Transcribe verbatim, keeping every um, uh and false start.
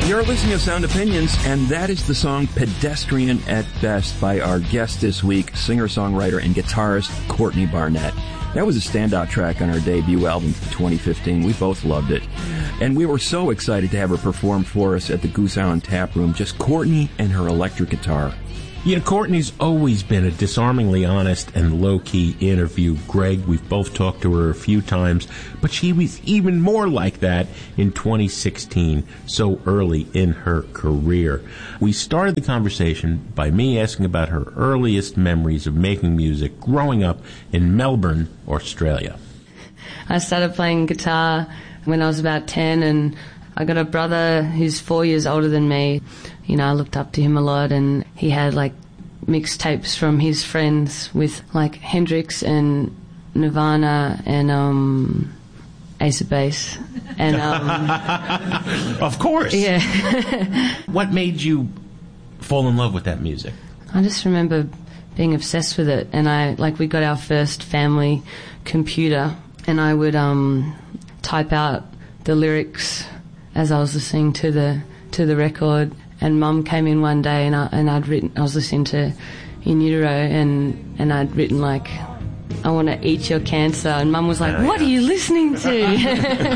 You're listening to Sound Opinions, and that is the song Pedestrian at Best by our guest this week, singer-songwriter and guitarist Courtney Barnett. That was a standout track on our debut album from twenty fifteen. We both loved it. And we were so excited to have her perform for us at the Goose Island Tap Room, just Courtney and her electric guitar. Yeah, Courtney's always been a disarmingly honest and low-key interview. Greg, we've both talked to her a few times, but she was even more like that in twenty sixteen, so early in her career. We started the conversation by me asking about her earliest memories of making music growing up in Melbourne, Australia. I started playing guitar when I was about ten, and I got a brother who's four years older than me. You know, I looked up to him a lot, and he had, like, mixtapes from his friends with, like, Hendrix and Nirvana and um, Ace of Base. And, um, of course. Yeah. What made you fall in love with that music? I just remember being obsessed with it, and I, like, we got our first family computer, and I would um, type out the lyrics as I was listening to the to the record. And Mum came in one day, and I and I'd written. I was listening to In Utero, and and I'd written like, "I want to eat your cancer," and Mum was like, "What are you listening to?"